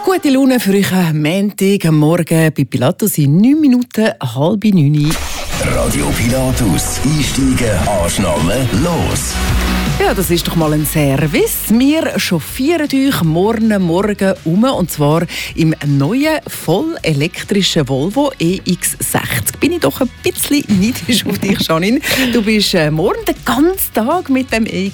Gute Laune für euch am Montag, am Morgen bei Pilatus in 9 Minuten, 8:30. Radio Pilatus, einsteigen, anschnallen, los! Ja, das ist doch mal ein Service. Wir chauffieren euch morgen um, und zwar im neuen, voll elektrischen Volvo EX60. Bin ich doch ein bisschen neidisch auf dich, Janine. Du bist morgen den ganzen Tag mit dem EX60